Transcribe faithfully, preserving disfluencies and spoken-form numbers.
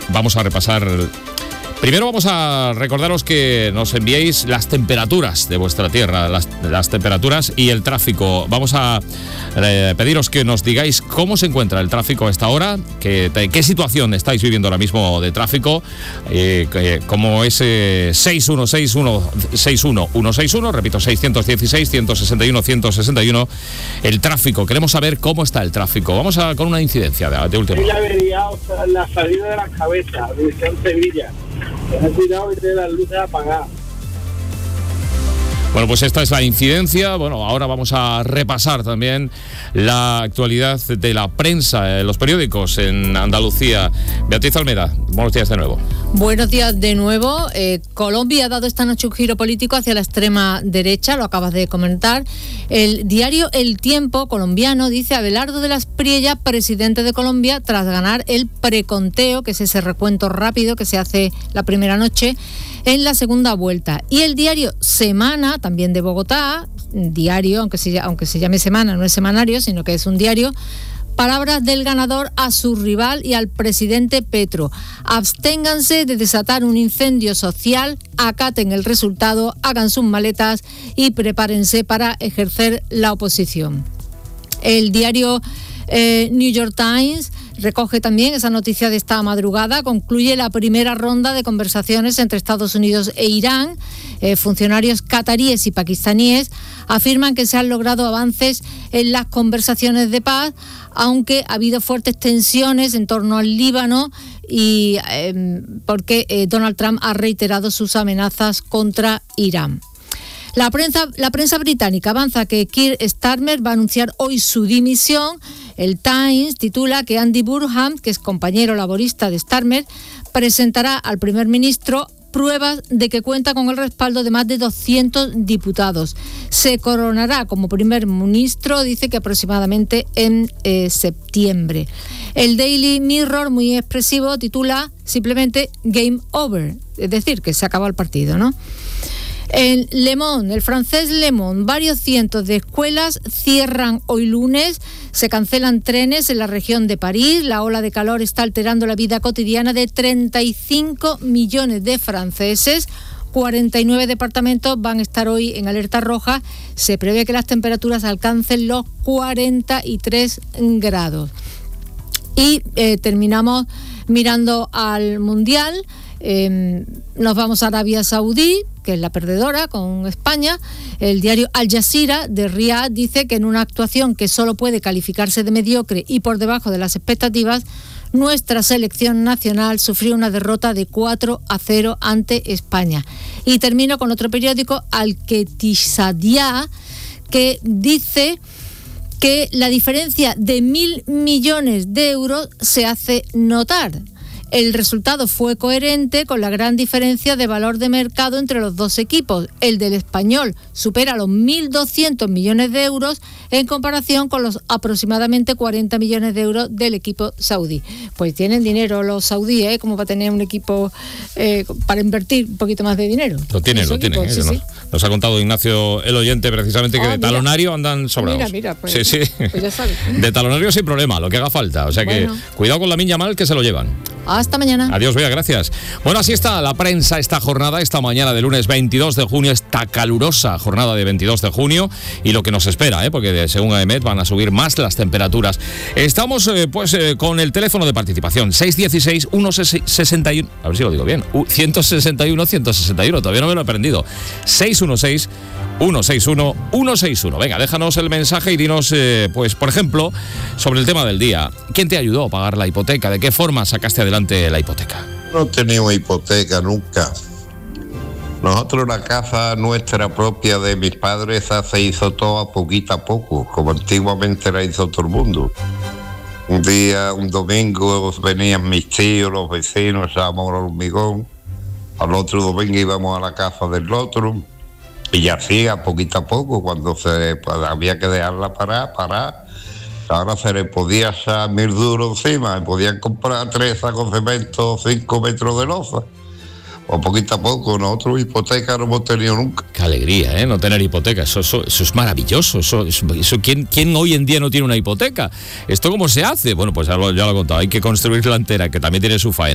vamos a repasar. Primero vamos a recordaros que nos enviéis las temperaturas de vuestra tierra, las, las temperaturas y el tráfico. Vamos a eh, pediros que nos digáis cómo se encuentra el tráfico a esta hora, que, qué situación estáis viviendo ahora mismo de tráfico, eh, que, como ese seis uno seis uno seis uno uno seis uno, repito, seiscientos dieciséis, ciento sesenta y uno, ciento sesenta y uno, el tráfico. Queremos saber cómo está el tráfico. Vamos a con una incidencia de, de última hora. La avería, o sea, la salida de las cabezas, dirección Sevilla. Ten cuidado y de las luces apagadas. Bueno, pues esta es la incidencia. Bueno, ahora vamos a repasar también la actualidad de la prensa, los periódicos en Andalucía. Beatriz Almeida, buenos días de nuevo. Buenos días de nuevo. Eh, Colombia ha dado esta noche un giro político hacia la extrema derecha, lo acabas de comentar. El diario El Tiempo colombiano dice: Abelardo de las Priella, presidente de Colombia, tras ganar el preconteo, que es ese recuento rápido que se hace la primera noche, en la segunda vuelta. Y el diario Semana, también de Bogotá, diario, aunque se, aunque se llame Semana, no es semanario, sino que es un diario. Palabras del ganador a su rival y al presidente Petro: absténganse de desatar un incendio social, acaten el resultado, hagan sus maletas y prepárense para ejercer la oposición. El diario eh, New York Times recoge también esa noticia de esta madrugada. Concluye la primera ronda de conversaciones entre Estados Unidos e Irán. Eh, funcionarios cataríes y pakistaníes afirman que se han logrado avances en las conversaciones de paz, aunque ha habido fuertes tensiones en torno al Líbano y eh, porque eh, Donald Trump ha reiterado sus amenazas contra Irán. La prensa, la prensa británica avanza que Keir Starmer va a anunciar hoy su dimisión. El Times titula que Andy Burnham, que es compañero laborista de Starmer, presentará al primer ministro pruebas de que cuenta con el respaldo de más de doscientos diputados. Se coronará como primer ministro, dice que aproximadamente en eh, septiembre. El Daily Mirror, muy expresivo, titula simplemente Game Over, es decir, que se acaba el partido, ¿no? En Le Monde, el francés Le Monde, varios cientos de escuelas cierran hoy lunes, se cancelan trenes en la región de París, la ola de calor está alterando la vida cotidiana de treinta y cinco millones de franceses, cuarenta y nueve departamentos van a estar hoy en alerta roja, se prevé que las temperaturas alcancen los cuarenta y tres grados. Y eh, terminamos mirando al Mundial. Eh, nos vamos a Arabia Saudí, que es la perdedora con España. El diario Al Jazeera de Riad dice que en una actuación que solo puede calificarse de mediocre y por debajo de las expectativas, nuestra selección nacional sufrió una derrota de cuatro a cero ante España. Y termino con otro periódico, Al-Qetisadiyah, que dice que la diferencia de mil millones de euros se hace notar. El resultado fue coherente con la gran diferencia de valor de mercado entre los dos equipos. El del Español supera los mil doscientos millones de euros en comparación con los aproximadamente cuarenta millones de euros del equipo saudí. Pues tienen dinero los saudíes, ¿eh? Como para tener un equipo eh, para invertir un poquito más de dinero. Lo tienen, lo tienen. ¿eh? Sí, nos, sí. nos ha contado Ignacio, el oyente, precisamente, que oh, de mira. talonario andan sobrados. Mira, mira, pues, sí, sí. pues ya sabes. De talonario sin problema, lo que haga falta. O sea bueno. que cuidado con la miña mal que se lo llevan. Hasta mañana. Adiós, Bea, gracias. Bueno, así está la prensa esta jornada, esta mañana de lunes veintidós de junio, esta calurosa jornada de veintidós de junio y lo que nos espera, ¿eh? porque según AEMET van a subir más las temperaturas. Estamos eh, pues eh, con el teléfono de participación, seis uno seis, uno sesenta y uno, a ver si lo digo bien, ciento sesenta y uno, ciento sesenta y uno, todavía no me lo he aprendido, seis uno seis, uno seis uno, uno seis uno. Venga, déjanos el mensaje y dinos, eh, pues, por ejemplo, sobre el tema del día. ¿Quién te ayudó a pagar la hipoteca? ¿De qué forma sacaste adelante la hipoteca? No teníamos hipoteca nunca. Nosotros la casa nuestra propia de mis padres se hizo todo a poquito a poco, como antiguamente la hizo todo el mundo. Un día, un domingo, venían mis tíos, los vecinos, echábamos el hormigón. Al otro domingo íbamos a la casa del otro. Y así, a poquito a poco, cuando se pues, había que dejarla parar, parar. Ahora se le podía echar mil duros encima, podían comprar tres sacos de cemento, cinco metros de loza. O poquito a poco, nosotros hipoteca no hemos tenido nunca. Qué alegría, ¿eh? No tener hipoteca, eso, eso, eso es maravilloso. Eso, eso, eso, ¿quién, ¿Quién hoy en día no tiene una hipoteca? ¿Esto cómo se hace? Bueno, pues ya lo, ya lo he contado, hay que construir la entera, que también tiene su faena.